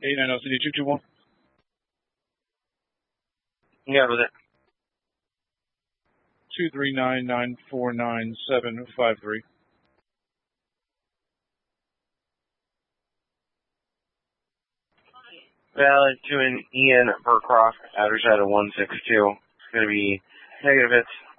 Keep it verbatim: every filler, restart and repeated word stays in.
eight nine zero C D two two one. Yeah, with it. two three nine nine four nine seven five three. Valid to an Ian Burcroft, address out of one six two. It's going to be negative hits.